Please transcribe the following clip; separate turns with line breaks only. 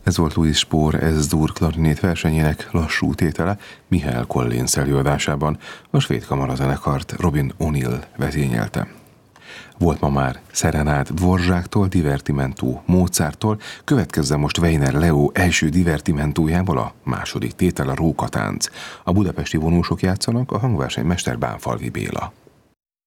Ez volt Louis Spohr S-dur klarinét versenyének lassú tétele Michael Collins előadásában, a svéd kamarazenekart Robin O'Neill vezényelte. Volt ma már Serenát Dvoržáktól, Divertimento Mozarttól, következzen most Weiner Leo első divertimentójából a második tétel, a Rókatánc. A budapesti vonósok játszanak, a hangversenymester Bánfalvi Béla.